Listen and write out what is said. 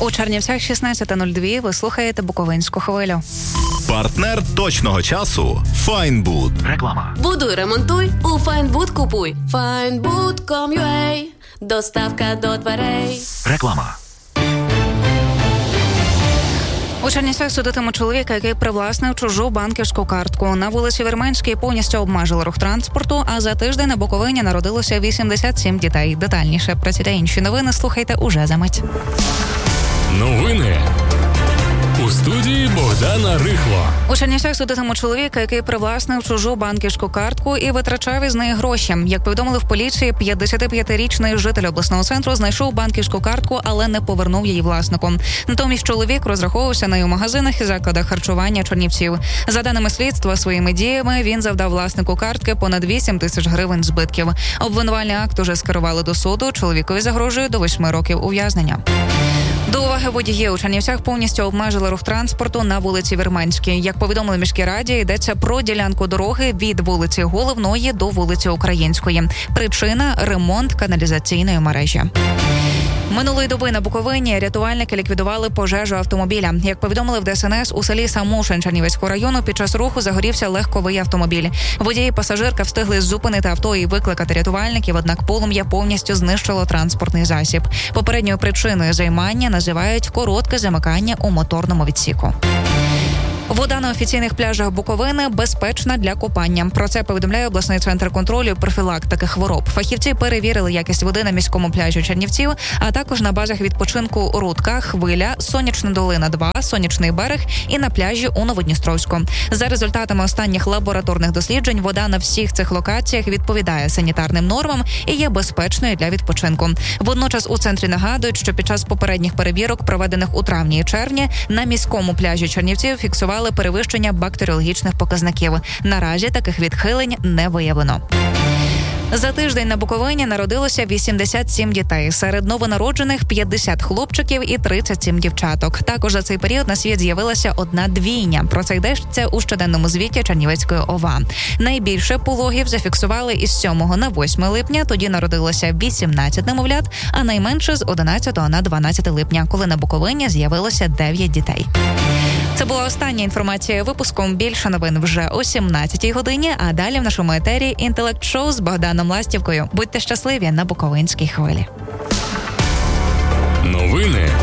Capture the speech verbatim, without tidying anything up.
У Чернівцях шістнадцята нуль два. Ви слухаєте Буковинську хвилю. Партнер точного часу – Файнбуд. Реклама. Будуй, ремонтуй, у Файнбуд купуй. Файнбуд точка ком точка ю а. Доставка до дверей. Реклама. У Чернівцях судитимуть чоловіка, який привласнив чужу банківську картку. На вулиці Вірменській повністю обмежили рух транспорту, а за тиждень на Буковині народилося вісімдесят сім дітей. Детальніше про ці та інші новини слухайте уже за мить. Новини у студії Богдана Рихло. У Чернівцях судитимуть чоловіка, який привласнив чужу банківську картку і витрачав із неї гроші. Як повідомили в поліції, п'ятдесятип'ятирічний житель обласного центру знайшов банківську картку, але не повернув її власнику. Натомість чоловік розраховувався нею у магазинах і закладах харчування Чернівців. За даними слідства, своїми діями він завдав власнику картки понад вісім тисяч гривень збитків. Обвинувальний акт уже скерували до суду. Чоловікові загрожує до восьми років ув'язнення. До уваги водіїв, у Чернівцях повністю обмежили рух транспорту на вулиці Вірменській. Як повідомили міській раді, йдеться про ділянку дороги від вулиці Головної до вулиці Української. Причина – ремонт каналізаційної мережі. Минулої доби на Буковині рятувальники ліквідували пожежу автомобіля. Як повідомили в Де Ес Ен Ес, у селі Самошин Чернівецького району під час руху загорівся легковий автомобіль. Водії і пасажирка встигли зупинити авто і викликати рятувальників, однак полум'я повністю знищило транспортний засіб. Попередньою причиною займання називають коротке замикання у моторному відсіку. Вода на офіційних пляжах Буковини безпечна для купання. Про це повідомляє обласний центр контролю і профілактики хвороб. Фахівці перевірили якість води на міському пляжі Чернівців, а також на базах відпочинку Рудка, Хвиля, Сонячна долина два, Сонячний берег і на пляжі у Новодністровську. За результатами останніх лабораторних досліджень, вода на всіх цих локаціях відповідає санітарним нормам і є безпечною для відпочинку. Водночас у центрі нагадують, що під час попередніх перевірок, проведених у травні і червні, на міському пляжі Чернівців фіксували перевищення бактеріологічних показників. Наразі таких відхилень не виявлено. За тиждень на Буковині народилося вісімдесят сім дітей. Серед новонароджених п'ятдесят хлопчиків і тридцять сім дівчаток. Також за цей період на світ з'явилася одна двійня. Про це йдеться у щоденному звіті Чернівецької О В А. Найбільше пологів зафіксували із сьомого на восьме липня. Тоді народилося вісімнадцять немовлят, а найменше з одинадцятого на дванадцяте липня, коли на Буковині з'явилося дев'ять дітей. Це була остання інформація випуску. Більше новин вже о сімнадцятій годині, а далі в нашому етері інтелект-шоу з Богданом Ластівкою. Будьте щасливі на Буковинській хвилі. Новини